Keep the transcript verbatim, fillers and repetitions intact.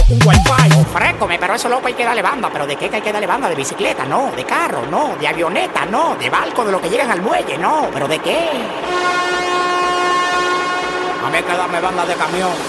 un wifi. Ofrécome, pero eso loco hay que darle banda. ¿Pero de qué que hay que darle banda? ¿De bicicleta? No. ¿De carro? No. ¿De avioneta? No. ¿De barco? ¿De lo que llegan al muelle? No. ¿Pero de qué? A mí hay que darme banda de camión.